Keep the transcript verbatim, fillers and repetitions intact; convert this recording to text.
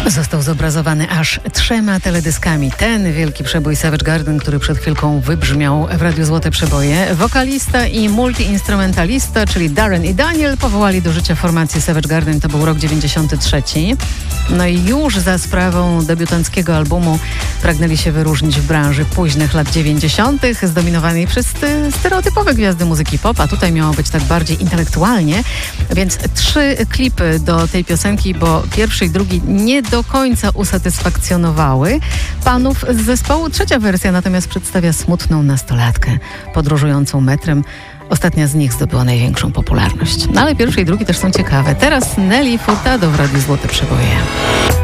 Został zobrazowany aż trzema teledyskami. Ten wielki przebój Savage Garden, który przed chwilką wybrzmiał w Radiu Złote Przeboje. Wokalista i multiinstrumentalista, czyli Darren i Daniel, powołali do życia formację Savage Garden. To był rok dziewięćdziesiąty trzeci. No i już za sprawą debiutanckiego albumu pragnęli się wyróżnić w branży późnych lat dziewięćdziesiątych, zdominowanej przez stereotypowe gwiazdy muzyki pop, a tutaj miało być tak bardziej intelektualnie. Więc trzy klipy do tej piosenki, bo pierwszy i drugi nie do końca usatysfakcjonowały panów z zespołu. Trzecia wersja natomiast przedstawia smutną nastolatkę podróżującą metrem. Ostatnia z nich zdobyła największą popularność. No ale pierwszy i drugi też są ciekawe. Teraz Nelly Furtado w Radiu Złote Przeboje.